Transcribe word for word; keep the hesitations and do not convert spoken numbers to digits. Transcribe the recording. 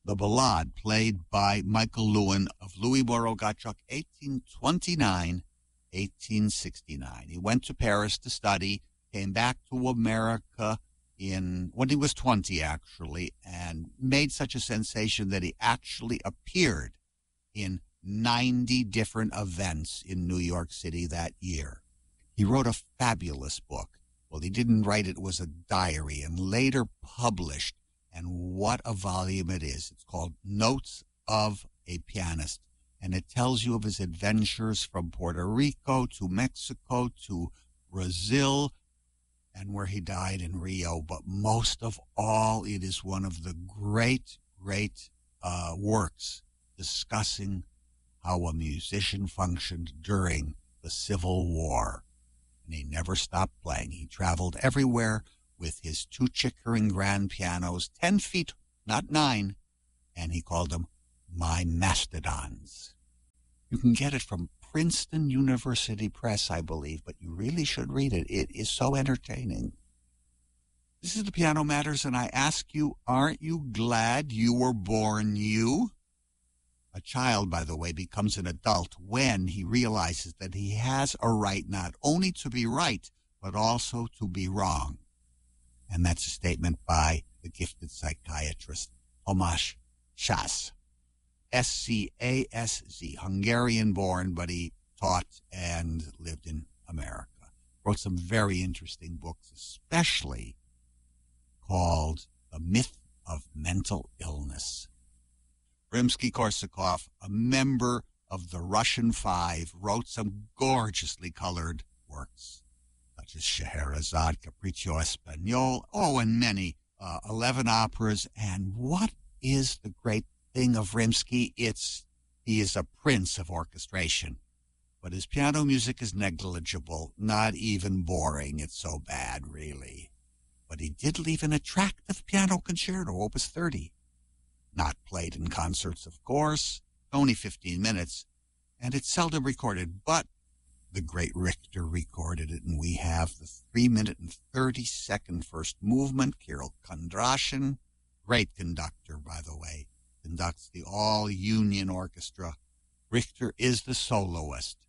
the Ballade, played by Michael Lewin of Louisboro Gottschalk, eighteen twenty-nine, eighteen sixty-nine. He went to Paris to study, came back to America in when he was twenty, actually, and made such a sensation that he actually appeared in ninety different events in New York City that year. He wrote a fabulous book. Well, he didn't write it, it was a diary, and later published. And what a volume it is. It's called Notes of a Pianist. And it tells you of his adventures from Puerto Rico to Mexico to Brazil, and where he died in Rio. But most of all, it is one of the great, great uh, works discussing how a musician functioned during the Civil War. And he never stopped playing. He traveled everywhere with his two Chickering grand pianos, ten feet, not nine, and he called them my mastodons. You can get it from Princeton University Press, I believe, but you really should read it. It is so entertaining. This is the Piano Matters, and I ask you, aren't you glad you were born you? A child, by the way, becomes an adult when he realizes that he has a right not only to be right, but also to be wrong. And that's a statement by the gifted psychiatrist Tamás Schasz. S C A S Z, Hungarian-born, but he taught and lived in America. Wrote some very interesting books, especially called The Myth of Mental Illness. Rimsky-Korsakov, a member of the Russian Five, wrote some gorgeously colored works, such as Scheherazade, Capriccio Espagnol, oh, and many, uh, eleven operas. And what is the great thing of Rimsky? It's he is a prince of orchestration, but his piano music is negligible, not even boring. It's so bad, really. But he did leave an attractive piano concerto, Opus thirty. Not played in concerts, of course, only fifteen minutes, and it's seldom recorded, but the great Richter recorded it, and we have the three minute and thirty second first movement. Kirill Kondrashin, great conductor, by the way, conducts the all-union orchestra. Richter is the soloist.